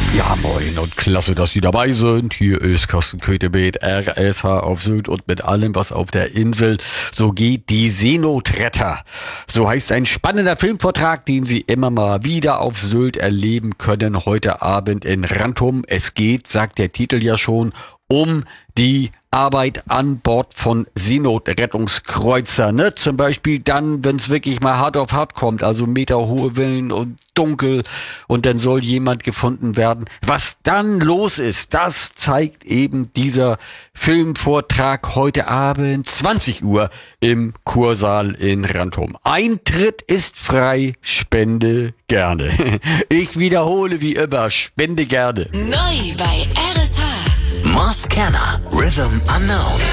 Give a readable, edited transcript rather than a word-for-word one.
Ja, moin und klasse, dass Sie dabei sind. Hier ist Carsten Köthe mit RSH auf Sylt und mit allem, was auf der Insel so geht. Die Seenotretter. So heißt ein spannender Filmvortrag, den Sie immer mal wieder auf Sylt erleben können. Heute Abend in Rantum. Es geht, sagt der Titel ja schon, um die Arbeit an Bord von Seenotrettungskreuzern, ne? Zum Beispiel dann, wenn es wirklich mal hart auf hart kommt, also meterhohe Wellen und dunkel und dann soll jemand gefunden werden. Was dann los ist, das zeigt eben dieser Filmvortrag heute Abend 20 Uhr im Kursaal in Rantum. Eintritt ist frei, spende gerne. Ich wiederhole wie immer, spende gerne. Neu bei RSH. Moss Canner, Rhythm Unknown.